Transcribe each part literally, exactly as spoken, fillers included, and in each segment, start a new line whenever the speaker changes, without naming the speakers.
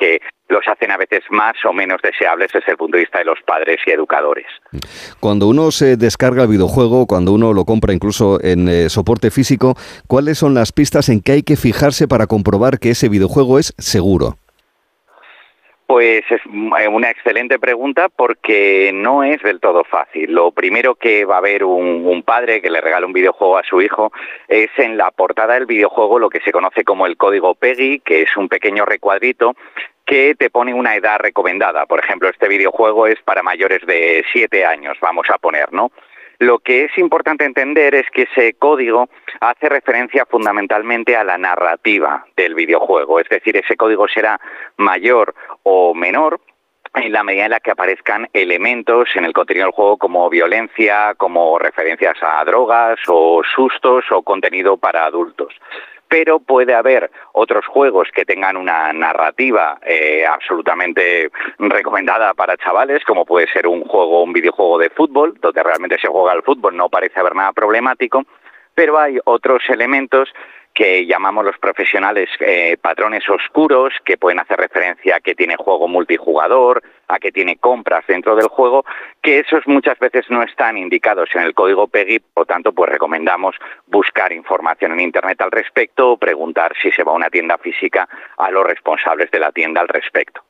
que los hacen a veces más o menos deseables desde el punto de vista de los padres y educadores.
Cuando uno se descarga el videojuego, cuando uno lo compra incluso en eh, soporte físico, ¿cuáles son las pistas en que hay que fijarse para comprobar que ese videojuego es seguro?
Pues es una excelente pregunta porque no es del todo fácil. Lo primero que va a ver un, un padre que le regala un videojuego a su hijo es en la portada del videojuego lo que se conoce como el código PEGI, que es un pequeño recuadrito que te pone una edad recomendada. Por ejemplo, este videojuego es para mayores de siete años, vamos a poner, ¿no? Lo que es importante entender es que ese código hace referencia fundamentalmente a la narrativa del videojuego, es decir, ese código será mayor o menor en la medida en la que aparezcan elementos en el contenido del juego como violencia, como referencias a drogas o sustos o contenido para adultos. Pero puede haber otros juegos que tengan una narrativa eh, absolutamente recomendada para chavales, como puede ser un juego, un videojuego de fútbol, donde realmente se juega al fútbol, no parece haber nada problemático, pero hay otros elementos que llamamos los profesionales eh, patrones oscuros, que pueden hacer referencia a que tiene juego multijugador, a que tiene compras dentro del juego, que esos muchas veces no están indicados en el código PEGI, por lo tanto, pues recomendamos buscar información en Internet al respecto o preguntar si se va a una tienda física a los responsables de la tienda al respecto.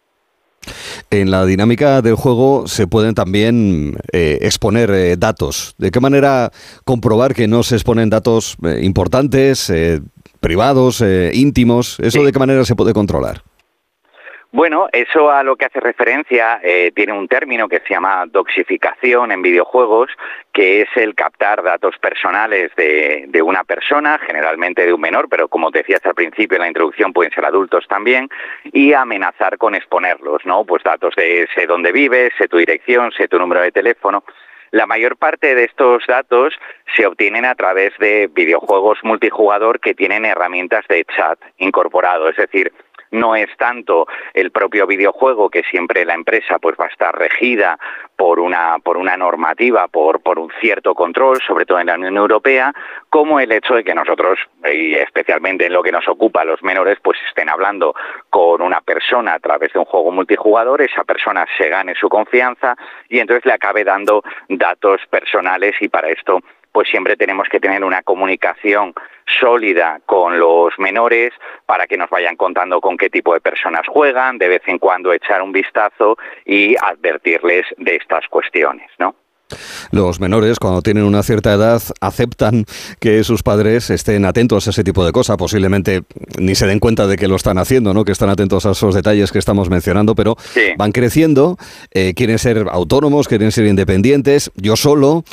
En la dinámica del juego se pueden también eh, exponer eh, datos. ¿De qué manera comprobar que no se exponen datos eh, importantes, eh, privados, eh, íntimos? ¿Eso sí. De qué manera se puede controlar?
Bueno, eso a lo que hace referencia eh, tiene un término que se llama doxificación en videojuegos, que es el captar datos personales de, de una persona, generalmente de un menor, pero como te decías al principio en la introducción pueden ser adultos también, y amenazar con exponerlos, ¿no? Pues datos de sé dónde vives, sé tu dirección, sé tu número de teléfono. La mayor parte de estos datos se obtienen a través de videojuegos multijugador que tienen herramientas de chat incorporado, es decir, no es tanto el propio videojuego, que siempre la empresa pues va a estar regida por una por una normativa, por por un cierto control, sobre todo en la Unión Europea, como el hecho de que nosotros, y especialmente en lo que nos ocupa a los menores, pues estén hablando con una persona a través de un juego multijugador, esa persona se gane su confianza y entonces le acabe dando datos personales, y para esto pues siempre tenemos que tener una comunicación sólida con los menores para que nos vayan contando con qué tipo de personas juegan, de vez en cuando echar un vistazo y advertirles de estas cuestiones, ¿no?
Los menores, cuando tienen una cierta edad, aceptan que sus padres estén atentos a ese tipo de cosas. Posiblemente ni se den cuenta de que lo están haciendo, ¿no? Que están atentos a esos detalles que estamos mencionando, pero sí. Van creciendo, eh, quieren ser autónomos, quieren ser independientes, yo solo.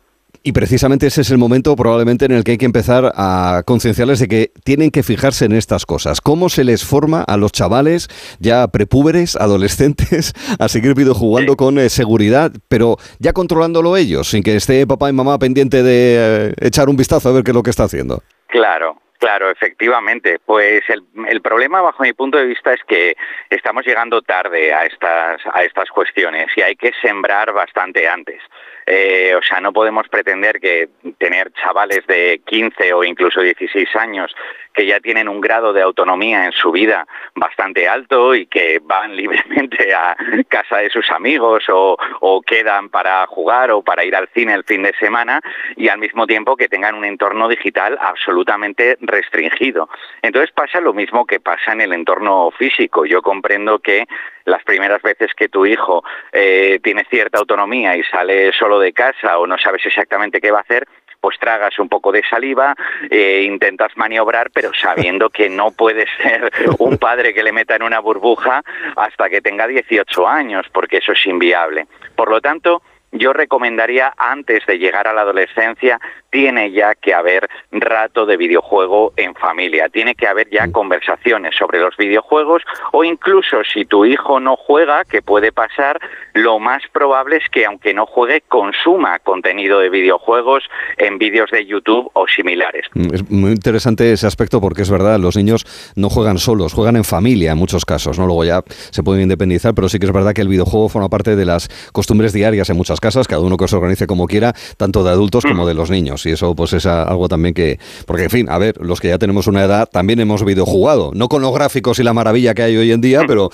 Y precisamente ese es el momento probablemente en el que hay que empezar a concienciarles de que tienen que fijarse en estas cosas. ¿Cómo se les forma a los chavales ya prepúberes, adolescentes, a seguir videojugando sí. con eh, seguridad, pero ya controlándolo ellos, sin que esté papá y mamá pendiente de eh, echar un vistazo a ver qué es lo que está haciendo?
Claro. Claro, efectivamente. Pues el, el problema, bajo mi punto de vista, es que estamos llegando tarde a estas a estas cuestiones y hay que sembrar bastante antes. Eh, o sea, no podemos pretender que tener chavales de quince o incluso dieciséis años que ya tienen un grado de autonomía en su vida bastante alto y que van libremente a casa de sus amigos o, o quedan para jugar o para ir al cine el fin de semana, y al mismo tiempo que tengan un entorno digital absolutamente restringido. Entonces pasa lo mismo que pasa en el entorno físico. Yo comprendo que las primeras veces que tu hijo eh, tiene cierta autonomía y sale solo de casa o no sabes exactamente qué va a hacer, pues tragas un poco de saliva, eh, intentas maniobrar, pero sabiendo que no puedes ser un padre que le meta en una burbuja hasta que tenga dieciocho años, porque eso es inviable. Por lo tanto, yo recomendaría, antes de llegar a la adolescencia, tiene ya que haber rato de videojuego en familia, tiene que haber ya conversaciones sobre los videojuegos, o incluso si tu hijo no juega, que puede pasar, lo más probable es que aunque no juegue, consuma contenido de videojuegos en vídeos de YouTube o similares.
Es muy interesante ese aspecto, porque es verdad, los niños no juegan solos, juegan en familia en muchos casos, ¿no? Luego ya se pueden independizar, pero sí que es verdad que el videojuego forma parte de las costumbres diarias en muchas casas, cada uno que se organice como quiera, tanto de adultos como mm. de los niños, y eso pues es algo también que, porque en fin, a ver, los que ya tenemos una edad también hemos videojugado, no con los gráficos y la maravilla que hay hoy en día, pero